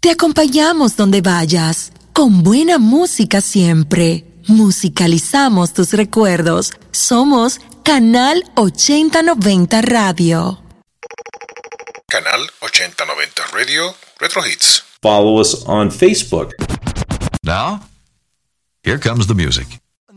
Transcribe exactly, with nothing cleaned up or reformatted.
Te acompañamos donde vayas, con buena música siempre. Musicalizamos tus recuerdos. Somos Canal ochenta noventa Radio. Canal ochenta noventa Radio, Retro Hits. Follow us on Facebook. Now, here comes the music.